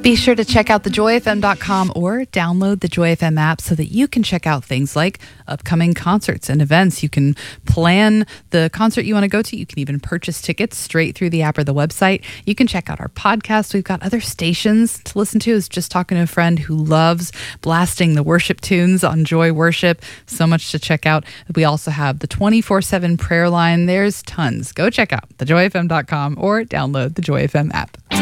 Be sure to check out thejoyfm.com or download the Joy FM app so that you can check out things like upcoming concerts and events. You can plan the concert you want to go to. You can even purchase tickets straight through the app or the website. You can check out our podcast. We've got other stations to listen to. I was just talking to a friend who loves blasting the worship tunes on Joy Worship. So much to check out. We also have the 24/7 prayer line. There's tons. Go check out thejoyfm.com or download the Joy FM app.